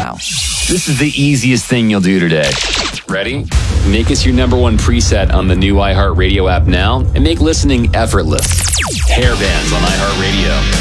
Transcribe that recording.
now. This is the easiest thing you'll do today. Ready? Make us your number one preset on the new iHeartRadio app now and make listening effortless. Hair bands on iHeartRadio.